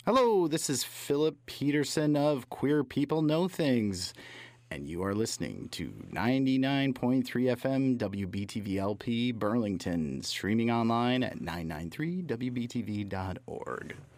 Hello, this is Philip Peterson of Queer People Know Things, and you are listening to 99.3 FM WBTV-LP Burlington, streaming online at 993wbtv.org.